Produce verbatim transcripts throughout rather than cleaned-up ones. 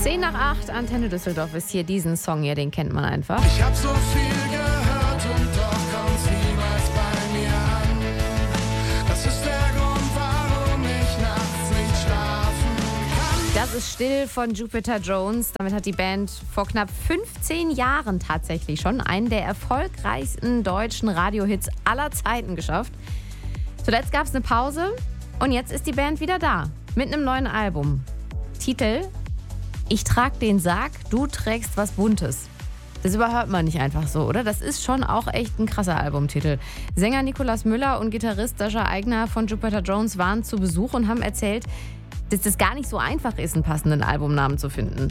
zehn nach acht, Antenne Düsseldorf ist hier. Diesen Song hier, den kennt man einfach. Ich hab so viel gehört und doch kommt's niemals bei mir an. Das ist der Grund, warum ich nachts nicht schlafen kann. Das ist Still von Jupiter Jones. Damit hat die Band vor knapp fünfzehn Jahren tatsächlich schon einen der erfolgreichsten deutschen Radiohits aller Zeiten geschafft. Zuletzt gab es eine Pause und jetzt ist die Band wieder da mit einem neuen Album. Titel: Ich trag den Sarg, du trägst was Buntes. Das überhört man nicht einfach so, oder? Das ist schon auch echt ein krasser Albumtitel. Sänger Nikolaus Müller und Gitarrist Sascha Aigner von Jupiter Jones waren zu Besuch und haben erzählt, dass es gar nicht so einfach ist, einen passenden Albumnamen zu finden.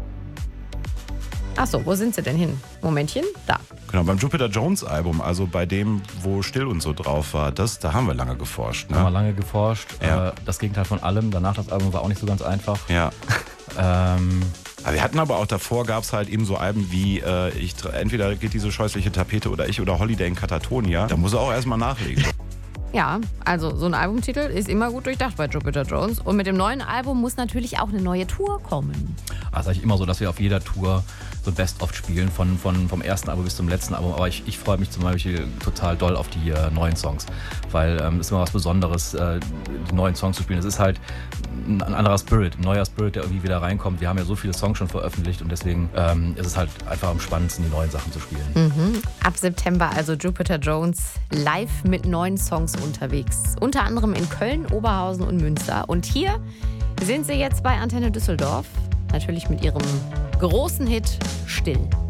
Achso, wo sind sie denn hin? Momentchen, da. Genau, beim Jupiter Jones Album, also bei dem, wo Still und so drauf war, das, da haben wir lange geforscht. Ne? Haben wir lange geforscht. Ja. Äh, das Gegenteil von allem. Danach das Album war auch nicht so ganz einfach. Ja. ähm, Aber wir hatten aber auch davor, gab es halt eben so Alben wie äh, ich, entweder geht diese scheußliche Tapete oder ich oder Holiday in Katatonia. Da muss er auch erstmal nachlegen. Ja, also so ein Albumtitel ist immer gut durchdacht bei Jupiter Jones. Und mit dem neuen Album muss natürlich auch eine neue Tour kommen. Das ist eigentlich immer so, dass wir auf jeder Tour so ein Best-of spielen, von, von, vom ersten Album bis zum letzten Album. Aber ich, ich freue mich zum Beispiel total doll auf die äh, neuen Songs, weil es ähm, ist immer was Besonderes, äh, die neuen Songs zu spielen. Es ist halt ein, ein anderer Spirit, ein neuer Spirit, der irgendwie wieder reinkommt. Wir haben ja so viele Songs schon veröffentlicht und deswegen ähm, ist es halt einfach am spannendsten, die neuen Sachen zu spielen. Mhm. Ab September also Jupiter Jones live mit neuen Songs unterwegs. Unter anderem in Köln, Oberhausen und Münster. Und hier sind sie jetzt bei Antenne Düsseldorf. Natürlich mit ihrem großen Hit Still.